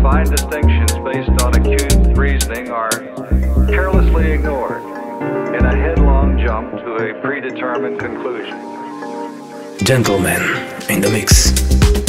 fine distinctions based on acute reasoning are carelessly ignored in a headlong jump to a predetermined conclusion. Gentleman in the mix.